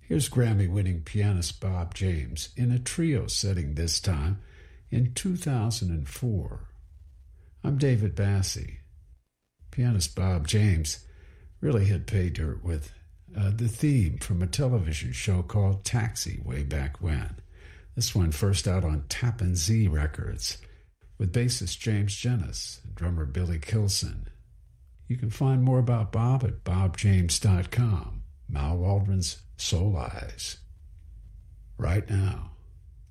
Here's Grammy-winning pianist Bob James in a trio setting this time in 2004. I'm David Bassie. Pianist Bob James really hit pay dirt with the theme from a television show called Taxi way back when. This one first out on Tappan Zee Records with bassist James Jennis and drummer Billy Kilson. You can find more about Bob at bobjames.com. Mal Waldron's Soul Eyes. Right now.